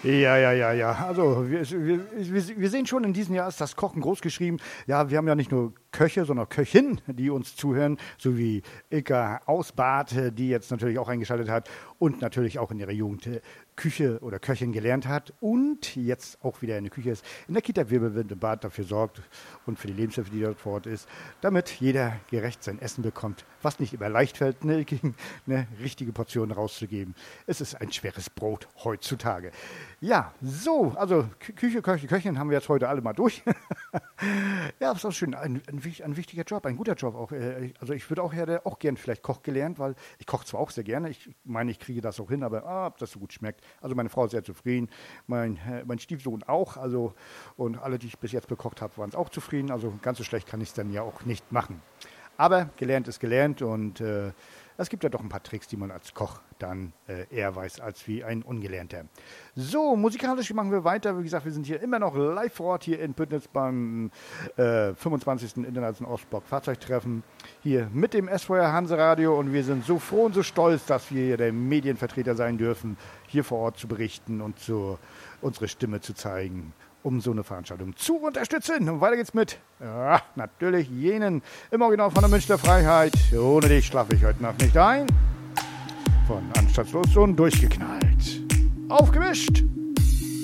Ja. Also wir sehen schon, in diesem Jahr ist das Kochen groß geschrieben. Ja, wir haben ja nicht nur Köche, sondern Köchinnen, die uns zuhören, sowie Ilka aus Bad, die jetzt natürlich auch eingeschaltet hat und natürlich auch in ihrer Jugend Küche oder Köchin gelernt hat und jetzt auch wieder in der Küche ist, in der Kita Wirbelwind im Bad dafür sorgt und für die Lebenshilfe, die dort vor Ort ist, damit jeder gerecht sein Essen bekommt, was nicht immer leicht fällt, eine richtige Portion rauszugeben. Es ist ein schweres Brot heutzutage. Ja, so, also Küche, Köchin haben wir jetzt heute alle mal durch. Ja, das ist auch schön, ein wichtiger Job, ein guter Job auch. Also ich würde auch gern vielleicht Koch gelernt, weil ich koche zwar auch sehr gerne, ich meine, ich kriege das auch hin, aber ob das so gut schmeckt. Also meine Frau ist sehr zufrieden, mein Stiefsohn auch, also und alle, die ich bis jetzt bekocht habe, waren es auch zufrieden, also ganz so schlecht kann ich es dann ja auch nicht machen. Aber gelernt ist gelernt und es gibt ja doch ein paar Tricks, die man als Koch dann eher weiß als wie ein Ungelernter. So, musikalisch machen wir weiter. Wie gesagt, wir sind hier immer noch live vor Ort hier in Püttnitz beim 25. Internationalen Ostblock Fahrzeugtreffen. Hier mit dem SVR Hanseradio und wir sind so froh und so stolz, dass wir hier der Medienvertreter sein dürfen, hier vor Ort zu berichten und unsere Stimme zu zeigen, um so eine Veranstaltung zu unterstützen. Und weiter geht's mit, ja, natürlich jenen im Original von der Münchner Freiheit. Ohne dich schlafe ich heute Nacht nicht ein. Von Anstandslos und durchgeknallt. Aufgemischt!